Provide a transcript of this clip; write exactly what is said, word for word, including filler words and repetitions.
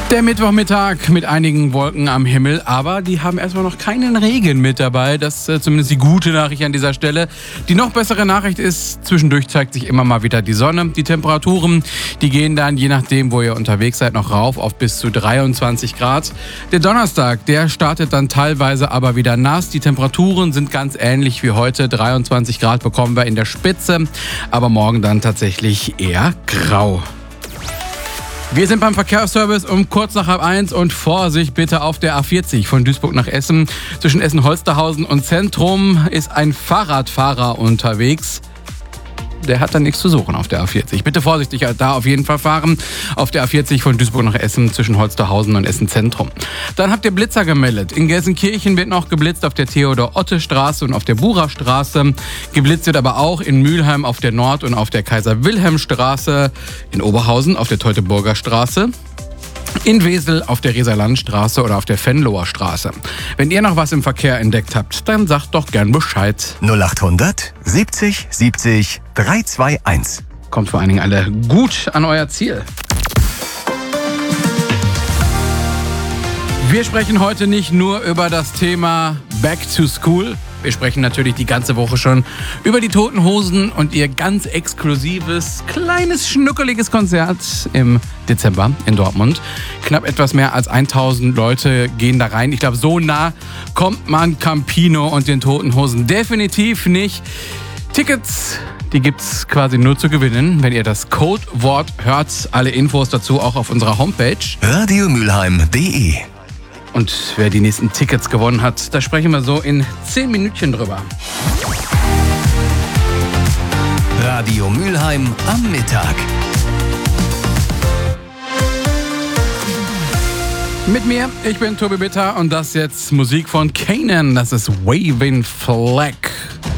Der Mittwochmittag mit einigen Wolken am Himmel, aber die haben erstmal noch keinen Regen mit dabei. Das ist äh, zumindest die gute Nachricht an dieser Stelle. Die noch bessere Nachricht ist, zwischendurch zeigt sich immer mal wieder die Sonne. Die Temperaturen, die gehen dann, je nachdem, wo ihr unterwegs seid, noch rauf auf bis zu dreiundzwanzig Grad. Der Donnerstag, der startet dann teilweise aber wieder nass. Die Temperaturen sind ganz ähnlich wie heute. dreiundzwanzig Grad bekommen wir in der Spitze, aber morgen dann tatsächlich eher grau. Wir sind beim Verkehrsservice um kurz nach halb eins und Vorsicht bitte auf der A vierzig von Duisburg nach Essen. Zwischen Essen-Holsterhausen und Zentrum ist ein Fahrradfahrer unterwegs. Der hat da nichts zu suchen auf der A vierzig. Bitte vorsichtig da auf jeden Fall fahren. Auf der A vierzig von Duisburg nach Essen zwischen Holsterhausen und Essen-Zentrum. Dann habt ihr Blitzer gemeldet. In Gelsenkirchen wird noch geblitzt auf der Theodor-Otte-Straße und auf der Bucher-Straße. Geblitzt wird aber auch in Mülheim auf der Nord- und auf der Kaiser-Wilhelm-Straße. In Oberhausen auf der Teutoburger Straße. In Wesel auf der Reserlandstraße oder auf der Venloer Straße. Wenn ihr noch was im Verkehr entdeckt habt, dann sagt doch gern Bescheid. null achthundert siebzig siebzig dreihunderteinundzwanzig. Kommt vor allen Dingen alle gut an euer Ziel. Wir sprechen heute nicht nur über das Thema Back to School. Wir sprechen natürlich die ganze Woche schon über die Toten Hosen und ihr ganz exklusives, kleines, schnuckeliges Konzert im Dezember in Dortmund. Knapp etwas mehr als tausend Leute gehen da rein. Ich glaube, so nah kommt man Campino und den Toten Hosen definitiv nicht. Tickets, die gibt's quasi nur zu gewinnen, wenn ihr das Codewort hört. Alle Infos dazu auch auf unserer Homepage radiomülheim punkt de. Und wer die nächsten Tickets gewonnen hat, da sprechen wir so in zehn Minütchen drüber. Radio Mülheim am Mittag. Mit mir, ich bin Tobi Bitter und das jetzt Musik von Kanan. Das ist Waving Flag.